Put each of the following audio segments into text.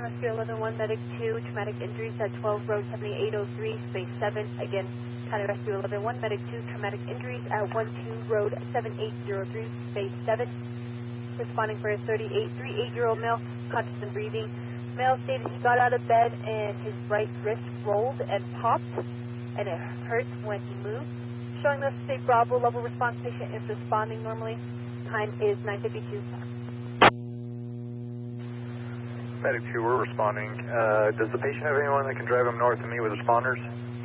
Rescue 11-1, Medic 2, traumatic injuries at 12 Road 7803, space 7. Again, County Rescue 11-1, Medic 2, traumatic injuries at 12 Road 7803, space 7. Responding for a 38-year-old male, conscious and breathing. Male stated he got out of bed and his right wrist rolled and popped, and it hurt when he moved. Showing us a Bravo level response, patient is responding normally. Time is 9:52. Medic 2, we're responding. Does the patient have anyone that can drive him north and meet with responders?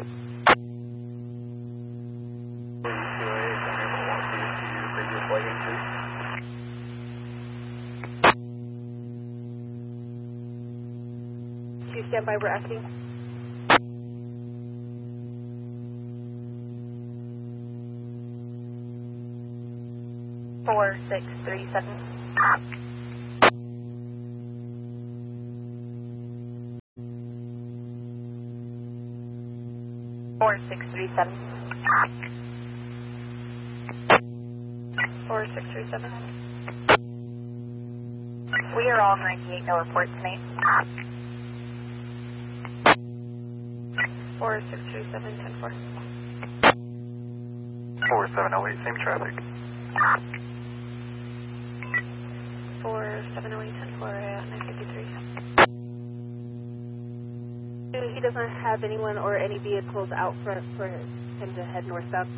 Stand by, we're acting. Four, 6, 3, 7. 4, 6, 3, 7. 4, 6, 3, 7. We are all 98, no report tonight. 4, 6, 3, 7, 10, 4. 4708, same traffic. 4, 708, 10, 4, 953. He doesn't have anyone or any vehicles out front for him to head northbound.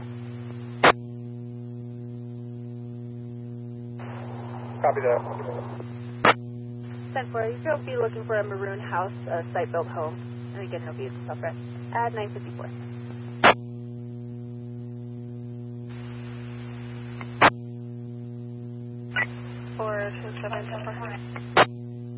Copy that. 10-4, he'll be looking for a maroon house, a site-built home. And again, he'll be at Southwest at 954.